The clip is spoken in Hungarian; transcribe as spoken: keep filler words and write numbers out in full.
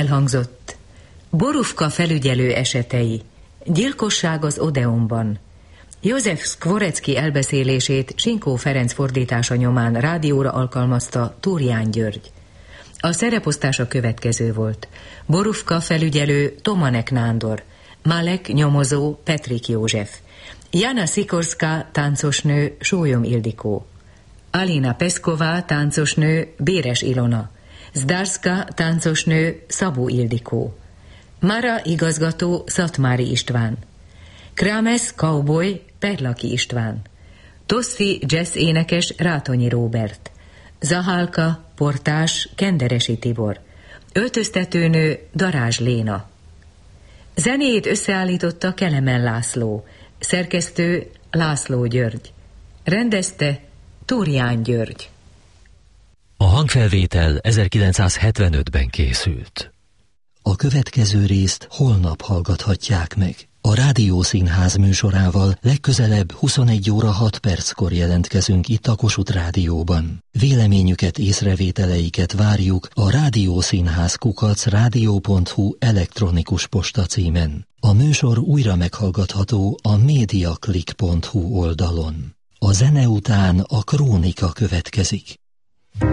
elhangzott Borufka felügyelő esetei, gyilkosság az Odeonban. József Szkvorecki elbeszélését Sinkó Ferenc fordítása nyomán rádióra alkalmazta Túrján György. A szereposztás a következő volt. Borufka felügyelő Tomanek Nándor, Malek nyomozó Petrik József, Jana Szikorszka táncosnő Sólyom Ildikó, Alina Peszková táncosnő Béres Ilona, Zdarska táncosnő Szabó Ildikó, Mara igazgató Szatmári István, Krames cowboy Perlaki István, Tosszi jazz énekes Rátonyi Róbert, Zahálka portás Kenderesi Tibor, öltöztetőnő Darázs Léna. Zenéjét összeállította Kelemen László, szerkesztő László György, rendezte Túrján György. A hangfelvétel ezerkilencszázhetvenötben készült. A következő részt holnap hallgathatják meg. A Rádiószínház műsorával legközelebb huszonegy óra hat perckor jelentkezünk itt a Kossuth Rádióban. Véleményüket, észrevételeiket várjuk a rádiószínház kukac rádió pont hu elektronikus posta címen. A műsor újra meghallgatható a mediaclick pont hu oldalon. A zene után a krónika következik.